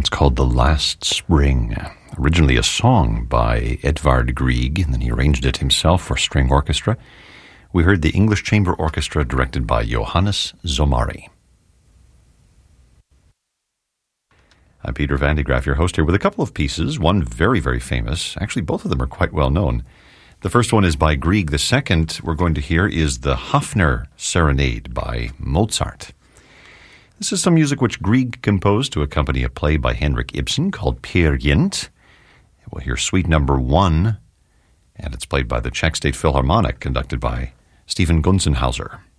It's called The Last Spring. Originally a song by Edvard Grieg, and then he arranged it himself for string orchestra. We heard the English Chamber Orchestra directed by Johannes Zomari. I'm Peter Van de Graaff, your host here, with a couple of pieces, one very, very famous. Actually, both of them are quite well known. The first one is by Grieg. The second we're going to hear is the Hafner Serenade by Mozart. This is some music which Grieg composed to accompany a play by Henrik Ibsen called Peer Gynt. We'll hear Suite Number 1, and it's played by the Czech State Philharmonic, conducted by Stephen Gunzenhauser.